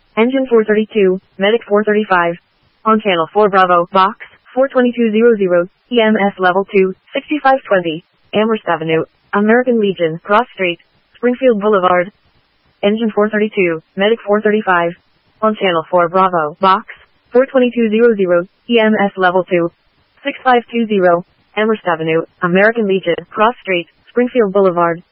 Engine 432, Medic 435. On Channel 4 Bravo, Box 42200, EMS Level 2, 6520, Amherst Avenue, American Legion, Cross Street, Springfield Boulevard. Engine 432, Medic 435. On Channel 4 Bravo, Box 42200, EMS Level 2, 6520, Amherst Avenue, American Legion, Cross Street, Springfield Boulevard.